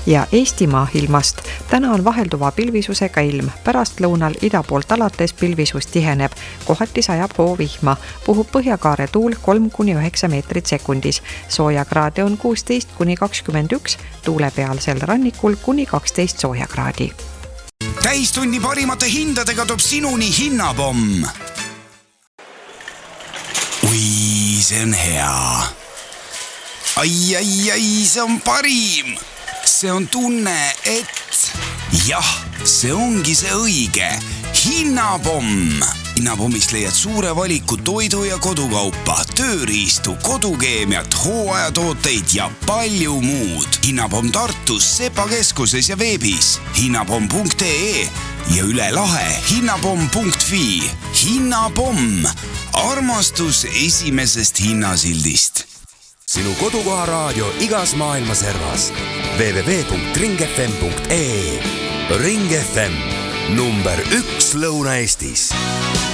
ja Eestimaa ilmast. Täna on vahelduva pilvisusega ilm. Pärastlõunal ida poolt alates pilvisus tiheneb. Kohati sajab hoovihma. Puhub põhjakaare tuul 3–9 meetrit sekundis. Soojakraade on 16–21, tuulepealsel rannikul kuni 12 soojakraadi. Täistunni parimate hindadega toob sinuni Hinnapomm. Ui, see on hea. Ai, see on parim. See on tunne, et jah, see ongi see õige. Hinnapomm. Hinnapommist leiad suure valiku toidu ja kodukaupa, tööriistu, kodukeemiat, hooajatooteid ja palju muud. Hinnapomm Tartus, Sepa keskuses ja veebis hinnapomm.ee ja üle lahe hinnapomm.fi. Hinnapomm, armastus esimesest hinnasildist. Sinu kodukoha raadio igas maailma servas. www.ringfm.ee. Ring FM, number 1 Lõuna-Eestis.